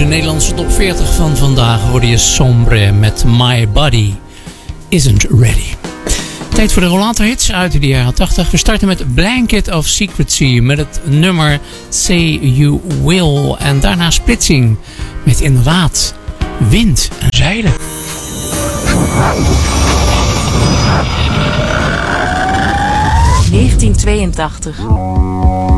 de Nederlandse top 40 van vandaag hoorde je Sombre met My Body Isn't Ready. Tijd voor de rollator hits uit de jaren 80. We starten met Blanket of Secrecy met het nummer Say You Will. En daarna Splitsing met inderdaad wind en zeilen. 1982.